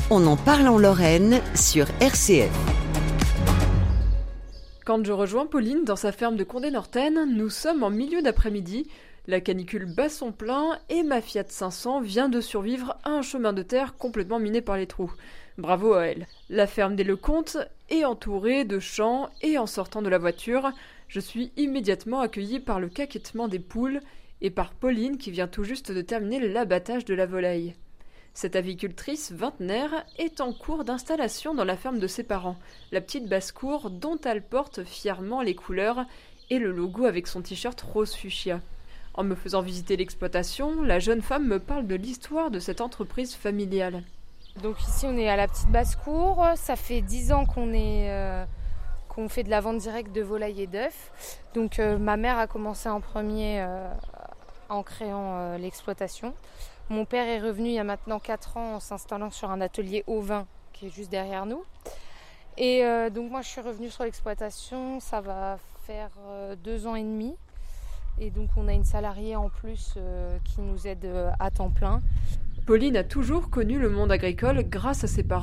On en parle en Lorraine sur RCF. Quand je rejoins Pauline dans sa ferme de Condé-Northen, nous sommes en milieu d'après-midi. La canicule bat son plein et ma Fiat 500 vient de survivre à un chemin de terre complètement miné par les trous. Bravo à elle. La ferme des Lecomte est entourée de champs et en sortant de la voiture, je suis immédiatement accueillie par le caquettement des poules et par Pauline qui vient tout juste de terminer l'abattage de la volaille. Cette avicultrice vingtenaire est en cours d'installation dans la ferme de ses parents, la petite basse-cour dont elle porte fièrement les couleurs et le logo avec son t-shirt rose fuchsia. En me faisant visiter l'exploitation, la jeune femme me parle de l'histoire de cette entreprise familiale. Donc ici on est à la petite basse-cour, ça fait 10 ans qu'on fait de la vente directe de volailles et d'œufs. Donc ma mère a commencé en premier en créant l'exploitation. Mon père est revenu il y a maintenant 4 ans en s'installant sur un atelier ovin qui est juste derrière nous. Et donc moi je suis revenue sur l'exploitation, ça va faire 2 ans et demi. Et donc on a une salariée en plus qui nous aide à temps plein. Pauline a toujours connu le monde agricole grâce à ses parents.